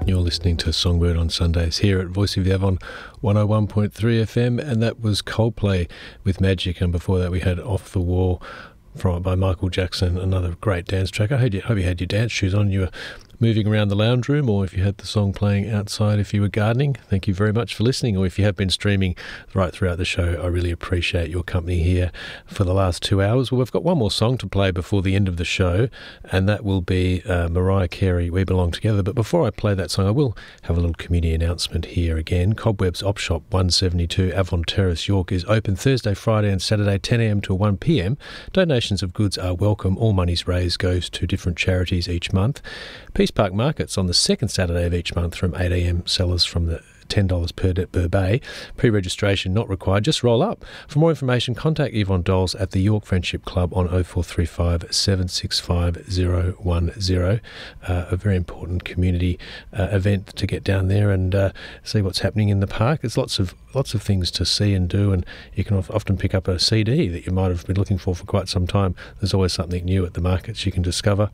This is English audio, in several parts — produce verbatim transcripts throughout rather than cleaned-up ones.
You're listening to Songbird on Sundays here at Voice of the Avon one oh one point three F M, and that was Coldplay with Magic, and before that we had Off the Wall from by Michael Jackson, another great dance track. I hope you, hope you had your dance shoes on. You were moving around the lounge room, or if you had the song playing outside if you were gardening. Thank you very much for listening, or if you have been streaming right throughout the show, I really appreciate your company here for the last two hours. Well, we've got one more song to play before the end of the show, and that will be uh, Mariah Carey, We Belong Together. But before I play that song, I will have a little community announcement here again. Cobwebs Op Shop one seventy-two Avon Terrace, York is open Thursday, Friday and Saturday ten a m to one p m. Donations of goods are welcome. All monies raised goes to different charities each month. Peace Park Markets on the second Saturday of each month from eight a m. Sellers from the ten dollars per, per bay. Pre-registration not required. Just roll up. For more information, contact Yvonne Doles at the York Friendship Club on oh four three five, seven six five, oh one oh. Uh, a very important community uh, event to get down there and uh, see what's happening in the park. There's lots of lots of things to see and do, and you can often pick up a C D that you might have been looking for for quite some time. There's always something new at the markets you can discover.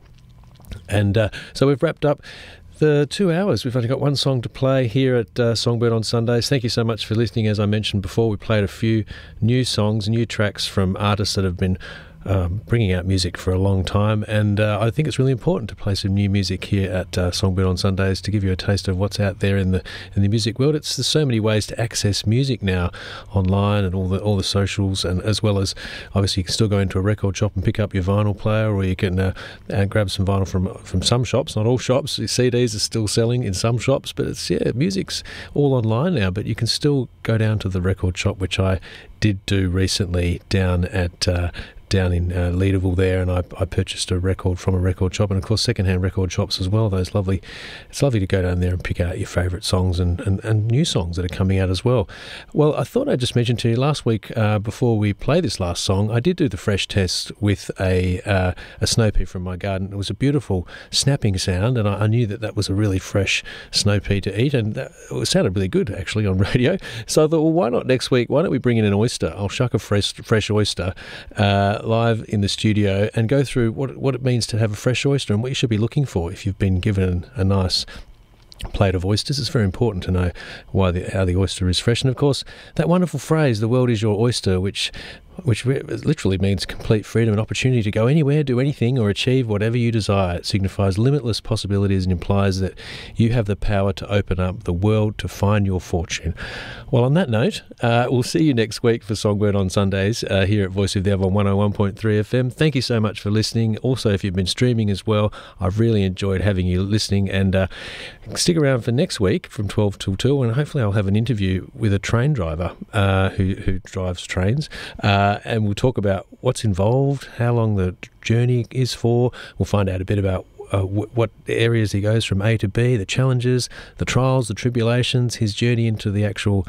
And uh, so we've wrapped up the two hours. We've only got one song to play here at uh, Songbird on Sundays. Thank you so much for listening. As I mentioned before, we played a few new songs, new tracks from artists that have been Um, bringing out music for a long time, and uh, I think it's really important to play some new music here at uh, Songbird on Sundays to give you a taste of what's out there in the in the music world. It's there's so many ways to access music now online and all the all the socials, and as well as obviously you can still go into a record shop and pick up your vinyl player, or you can uh, uh, grab some vinyl from from some shops, not all shops. C Ds are still selling in some shops, but it's yeah, music's all online now. But you can still go down to the record shop, which I did do recently down at uh, down in uh, Leederville there, and I, I purchased a record from a record shop, and of course second-hand record shops as well. Those lovely, it's lovely to go down there and pick out your favourite songs and, and, and new songs that are coming out as well. Well, I thought I'd just mention to you last week, uh, before we play this last song, I did do the fresh test with a uh, a snow pea from my garden. It was a beautiful snapping sound, and I, I knew that that was a really fresh snow pea to eat, and that, it sounded really good actually on radio. So I thought, well, why not next week? Why don't we bring in an oyster? I'll shuck a fresh fresh oyster Uh, live in the studio and go through what what it means to have a fresh oyster and what you should be looking for if you've been given a nice plate of oysters. It's very important to know why the, how the oyster is fresh. And of course, that wonderful phrase, the world is your oyster, which which literally means complete freedom and opportunity to go anywhere, do anything, or achieve whatever you desire. It signifies limitless possibilities and implies that you have the power to open up the world to find your fortune. Well, on that note, uh, we'll see you next week for Songbird on Sundays uh, here at Voice of the Avon one oh one point three F M. Thank you so much for listening. Also, if you've been streaming as well, I've really enjoyed having you listening, and uh, stick around for next week from twelve till two, and hopefully I'll have an interview with a train driver uh, who, who drives trains. Uh, Uh, and we'll talk about what's involved, how long the journey is for. We'll find out a bit about uh, w- what areas he goes from A to B, the challenges, the trials, the tribulations, his journey into the actual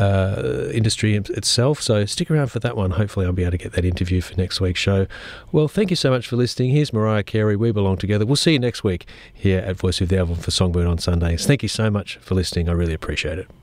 uh, industry itself. So stick around for that one. Hopefully I'll be able to get that interview for next week's show. Well, thank you so much for listening. Here's Mariah Carey, We Belong Together. We'll see you next week here at Voice of the Avon for Songbird on Sundays. Thank you so much for listening. I really appreciate it.